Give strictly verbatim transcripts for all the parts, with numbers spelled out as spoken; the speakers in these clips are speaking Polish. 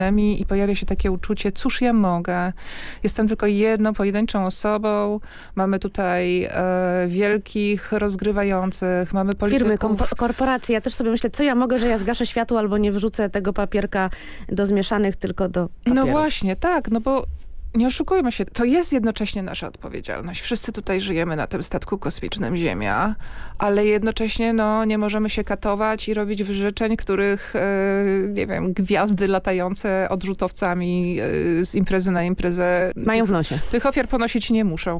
i pojawia się takie uczucie, cóż ja mogę, jestem tylko jedną pojedynczą osobą, mamy tutaj e, wielkich rozgrywających, mamy polityków. Firmy, kompo- korporacje, ja też sobie myślę, co ja mogę, że ja zgaszę światło albo nie wrzucę tego papierka do zmieszanych, tylko do papieru. No właśnie, tak, no bo nie oszukujmy się, to jest jednocześnie nasza odpowiedzialność. Wszyscy tutaj żyjemy na tym statku kosmicznym Ziemia, ale jednocześnie no, nie możemy się katować i robić wyrzeczeń, których, e, nie wiem, gwiazdy latające odrzutowcami e, z imprezy na imprezę Mają w nosie. Tych ofiar ponosić nie muszą.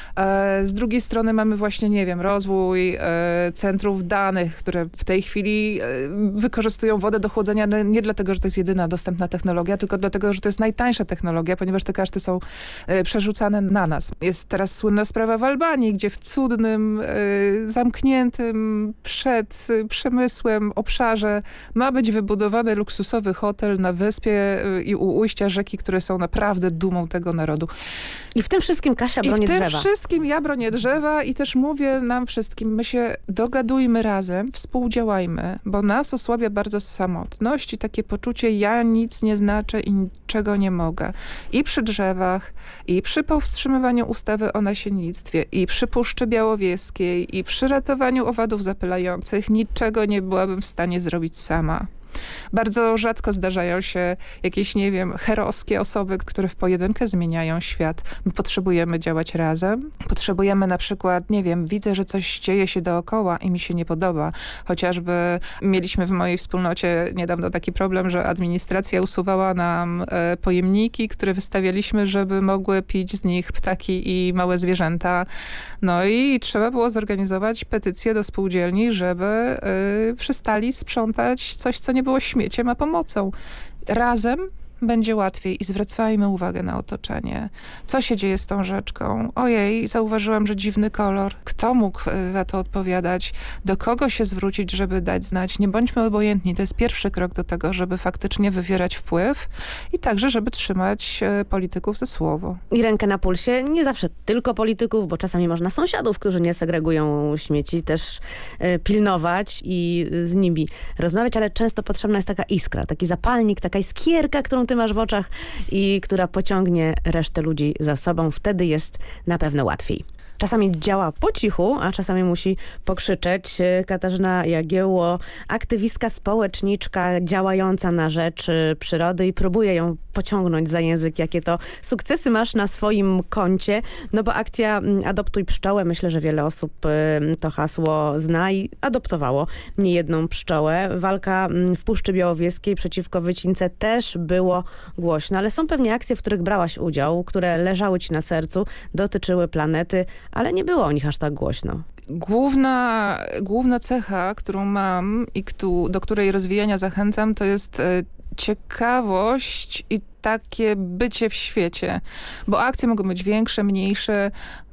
E, z drugiej strony mamy właśnie, nie wiem, rozwój e, centrów danych, które w tej chwili e, wykorzystują wodę do chłodzenia no, nie dlatego, że to jest jedyna dostępna technologia, tylko dlatego, że to jest najtańsza technologia, ponieważ te koszty są e, przerzucane na nas. Jest teraz słynna sprawa w Albanii, gdzie w cudnym, e, zamkniętym przed e, przemysłem obszarze ma być wybudowany luksusowy hotel na wyspie e, i u ujścia rzeki, które są naprawdę dumą tego narodu. I w tym wszystkim Kasia broni I w tym drzewa. wszystkim ja bronię drzewa i też mówię nam wszystkim, my się dogadujmy razem, współdziałajmy, bo nas osłabia bardzo samotność i takie poczucie, ja nic nie znaczę i niczego nie mogę. I przy drzewach, i przy powstrzymywaniu ustawy o nasiennictwie, i przy Puszczy Białowieskiej, i przy ratowaniu owadów zapylających niczego nie byłabym w stanie zrobić sama. Bardzo rzadko zdarzają się jakieś, nie wiem, heroskie osoby, które w pojedynkę zmieniają świat. My potrzebujemy działać razem. Potrzebujemy na przykład, nie wiem, widzę, że coś dzieje się dookoła i mi się nie podoba. Chociażby mieliśmy w mojej wspólnocie niedawno taki problem, że administracja usuwała nam e, pojemniki, które wystawialiśmy, żeby mogły pić z nich ptaki i małe zwierzęta. No i trzeba było zorganizować petycję do spółdzielni, żeby e, przestali sprzątać coś, co nie było śmieciem, a pomocą. Razem będzie łatwiej i zwracajmy uwagę na otoczenie. Co się dzieje z tą rzeczką? Ojej, zauważyłam, że dziwny kolor. Kto mógł za to odpowiadać? Do kogo się zwrócić, żeby dać znać? Nie bądźmy obojętni. To jest pierwszy krok do tego, żeby faktycznie wywierać wpływ i także, żeby trzymać polityków ze słowo. I rękę na pulsie. Nie zawsze tylko polityków, bo czasami można sąsiadów, którzy nie segregują śmieci, też y, pilnować i z nimi rozmawiać, ale często potrzebna jest taka iskra, taki zapalnik, taka iskierka, którą ty masz w oczach i która pociągnie resztę ludzi za sobą. Wtedy jest na pewno łatwiej. Czasami działa po cichu, a czasami musi pokrzyczeć. Katarzyna Jagiełło, aktywistka, społeczniczka działająca na rzecz przyrody i próbuje ją pociągnąć za język. Jakie to sukcesy masz na swoim koncie? No bo akcja Adoptuj Pszczołę, myślę, że wiele osób to hasło zna i adoptowało niejedną pszczołę. Walka w Puszczy Białowieskiej przeciwko wycince też było głośno, ale są pewnie akcje, w których brałaś udział, które leżały ci na sercu, dotyczyły planety, ale nie było o nich aż tak głośno. Główna, główna cecha, którą mam i ktu, do której rozwijania zachęcam, to jest e, ciekawość i takie bycie w świecie. Bo akcje mogą być większe, mniejsze.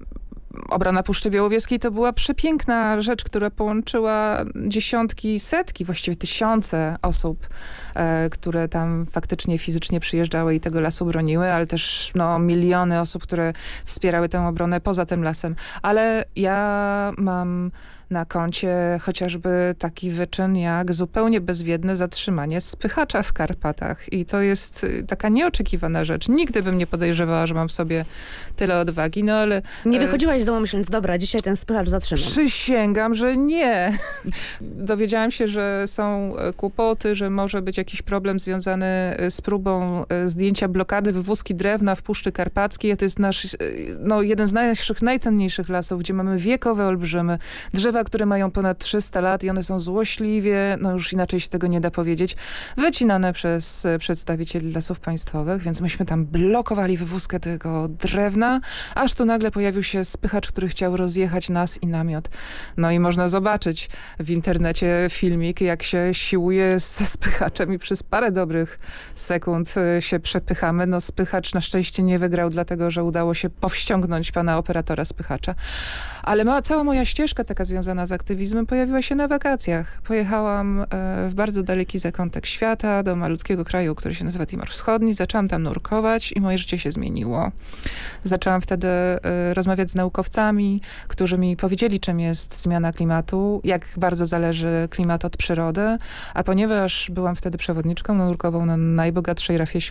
Obrona Puszczy Białowieskiej to była przepiękna rzecz, która połączyła dziesiątki, setki, właściwie tysiące osób, e, które tam faktycznie fizycznie przyjeżdżały i tego lasu broniły, ale też no, miliony osób, które wspierały tę obronę poza tym lasem. Ale ja mam na koncie chociażby taki wyczyn jak zupełnie bezwiedne zatrzymanie spychacza w Karpatach. I to jest taka nieoczekiwana rzecz. Nigdy bym nie podejrzewała, że mam w sobie tyle odwagi, no ale... Nie wychodziłaś z domu myśląc, dobra, dzisiaj ten spychacz zatrzymam. Przysięgam, że nie. Dowiedziałam się, że są kłopoty, że może być jakiś problem związany z próbą zdjęcia blokady wywózki drewna w Puszczy Karpackiej. To jest nasz, no, jeden z naszych najcenniejszych lasów, gdzie mamy wiekowe olbrzymy, drzewa, które mają ponad trzysta lat i one są złośliwie, no już inaczej się tego nie da powiedzieć, wycinane przez przedstawicieli Lasów Państwowych, więc myśmy tam blokowali wywózkę tego drewna, aż tu nagle pojawił się spychacz, który chciał rozjechać nas i namiot. No i można zobaczyć w internecie filmik, jak się siłuje ze spychaczem i przez parę dobrych sekund się przepychamy. No spychacz na szczęście nie wygrał, dlatego że udało się powściągnąć pana operatora spychacza. Ale ma, cała moja ścieżka taka związana z aktywizmem pojawiła się na wakacjach. Pojechałam e, w bardzo daleki zakątek świata, do malutkiego kraju, który się nazywa Timor Wschodni. Zaczęłam tam nurkować i moje życie się zmieniło. Zaczęłam wtedy e, rozmawiać z naukowcami, którzy mi powiedzieli, czym jest zmiana klimatu, jak bardzo zależy klimat od przyrody. A ponieważ byłam wtedy przewodniczką nurkową na najbogatszej rafie